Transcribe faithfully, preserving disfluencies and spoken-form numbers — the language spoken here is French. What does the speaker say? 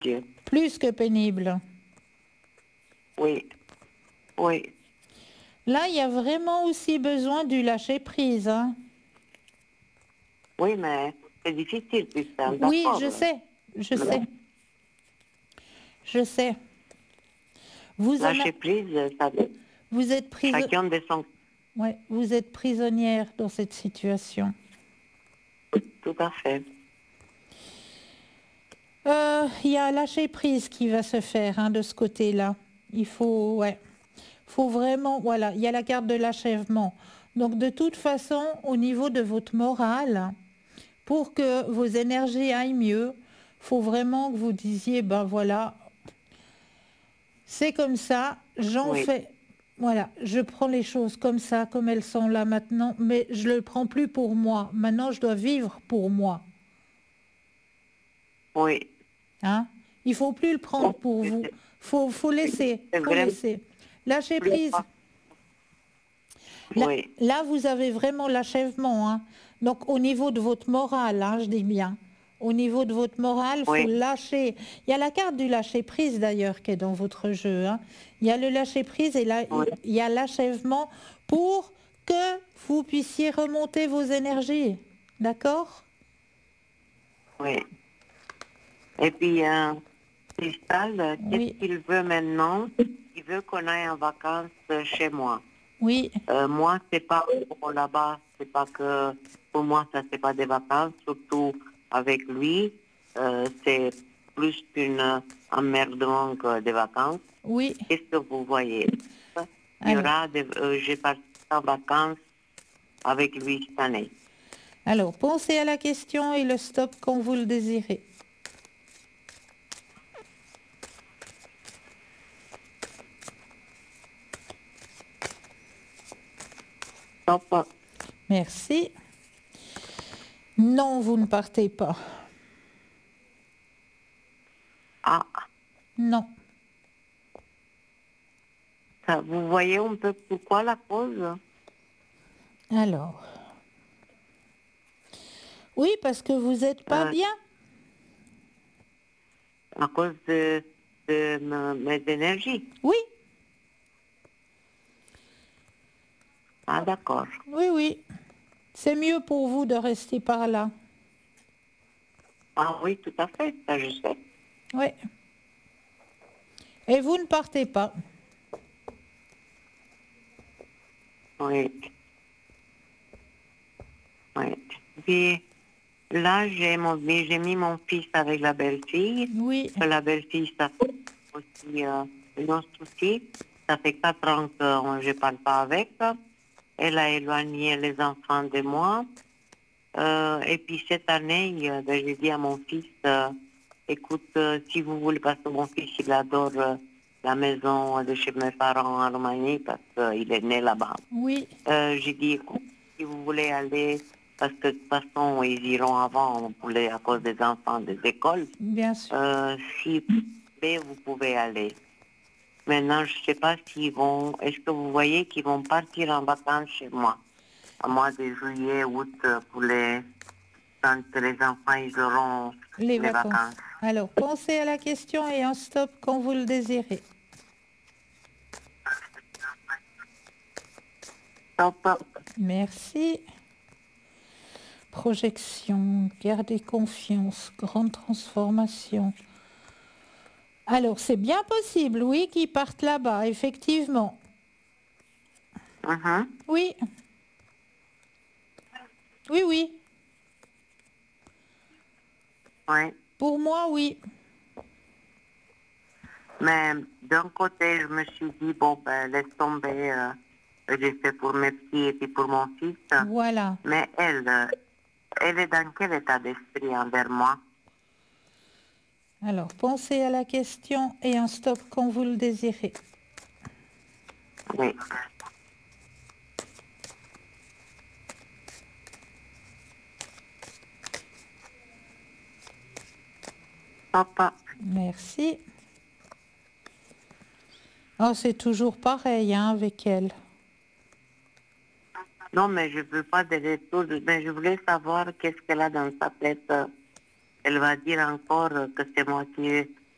Dieu. Plus que pénible. Oui, oui. Là, il y a vraiment aussi besoin du lâcher-prise. Hein. Oui, mais c'est difficile, putain, Oui, d'accord. je sais, je Mais sais, je sais. Vous, en a- lâcher prise, ça, vous êtes priso- chacun de son... ouais, vous êtes prisonnière dans cette situation. Tout à fait. Euh, Il y a un lâcher-prise qui va se faire hein, de ce côté-là. Il faut, ouais, faut vraiment, voilà, il y a la carte de l'achèvement. Donc de toute façon, au niveau de votre morale, pour que vos énergies aillent mieux, faut vraiment que vous disiez, ben voilà, c'est comme ça, j'en Oui, fais, voilà, je prends les choses comme ça, comme elles sont là maintenant, mais je ne le prends plus pour moi. Maintenant, je dois vivre pour moi. oui. Hein? Il faut plus le prendre pour vous. C'est Faut, faut laisser, c'est faut vraiment laisser. Lâcher plus prise. fort. Là, Oui, là, vous avez vraiment l'achèvement. Hein. Donc, au niveau de votre morale, hein, je dis bien, au niveau de votre morale, faut oui, lâcher. Il y a la carte du lâcher prise d'ailleurs qui est dans votre jeu. Hein. Il y a le lâcher prise et là, oui, il y a l'achèvement pour que vous puissiez remonter vos énergies. D'accord? oui. Et puis, euh, Cristal, euh, qu'est-ce Oui, qu'il veut maintenant? Il veut qu'on aille en vacances euh, chez moi. oui, Euh, moi, c'est pas pour là-bas, c'est pas que pour moi, ça c'est pas des vacances, surtout avec lui. Euh, c'est plus qu'une emmerdement que des vacances. oui. Qu'est-ce que vous voyez? Il y Alors, aura des, euh, j'ai parti en vacances avec lui cette année. alors, pensez à la question et le stop quand vous le désirez. Top. Merci. Non, vous ne partez pas. Ah, Non. ça, vous voyez un peu pourquoi la cause? Alors. Oui, parce que vous n'êtes pas Euh, bien. à cause de, de me- mes énergies. Oui, Ah, d'accord. oui, oui. C'est mieux pour vous de rester par là. Ah oui, tout à fait, ça je sais. Oui. Et vous ne partez pas. Oui, oui. Puis là, j'ai mon, j'ai mis mon fils avec la belle-fille. Oui, Que la belle-fille, ça fait aussi euh, un autre souci. Ça fait quatre ans que je ne parle pas avec. Elle a éloigné les enfants de moi. Euh, et puis cette année, euh, ben, j'ai dit à mon fils, euh, écoute, euh, si vous voulez, parce que mon fils, il adore euh, la maison de chez mes parents en Roumanie, parce qu'il est né là-bas. oui, Euh, j'ai dit, écoute, si vous voulez aller, parce que de toute façon, ils iront avant pour les, à cause des enfants des écoles, bien sûr. euh, si vous voulez, vous pouvez aller. Maintenant, je ne sais pas s'ils vont, est-ce que vous voyez qu'ils vont partir en vacances chez moi, au mois de juillet, août, euh, pour les, quand les enfants, ils auront Les les vacances. vacances. Alors, pensez à la question et un stop quand vous le désirez. Top. Merci. Projection, garder confiance, grande transformation. Alors, c'est bien possible, oui, qu'ils partent là-bas, effectivement. Mhm. Oui, oui, oui. Oui. Pour moi, oui. Mais d'un côté, je me suis dit, bon, ben, laisse tomber, euh, j'ai fait pour mes petits et puis pour mon fils. Voilà. Mais elle, euh, elle est dans quel état d'esprit envers moi? Alors, pensez à la question et un stop quand vous le désirez. Oui. Papa. Merci. Oh, c'est toujours pareil hein, avec elle. Non, mais je ne veux pas de retour. Mais je voulais savoir qu'est-ce qu'elle a dans sa tête. Elle va dire encore que c'est moi qui